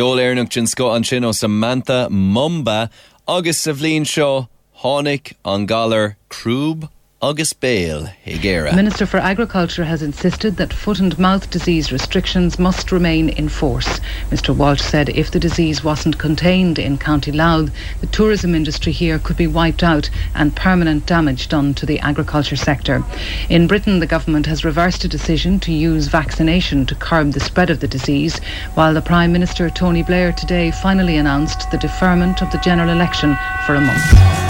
Ceol Éireannach Sco an sin ó Samantha Mumba agus sa bhliain seo tháinig an galar Crúb agus Béal Higuera. Minister for Agriculture has insisted that foot and mouth disease restrictions must remain in force. Mr Walsh said if the disease wasn't contained in County Louth, the tourism industry here could be wiped out and permanent damage done to the agriculture sector. In Britain, the government has reversed a decision to use vaccination to curb the spread of the disease, while the Prime Minister Tony Blair today finally announced the deferment of the general election for a month.